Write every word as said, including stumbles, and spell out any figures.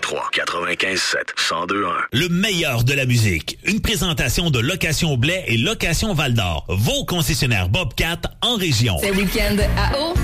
trois, quatre-vingt-quinze sept, cent deux un. Le meilleur de la musique. Une présentation de Location Blais et Location Val-d'Or. Vos concessionnaires Bobcat en région. C'est week-end à eau.